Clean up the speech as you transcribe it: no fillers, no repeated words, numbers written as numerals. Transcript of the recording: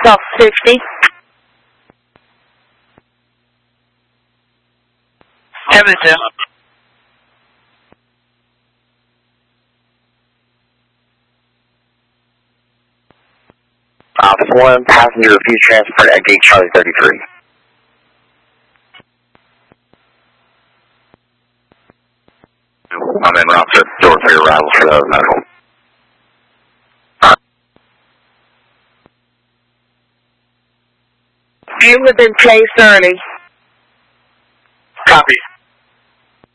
South 60. Edmonton. One passenger refused transport at gate Charlie 33. I'm en route to door 3 arrival for the medical. You have been placed early. Copy.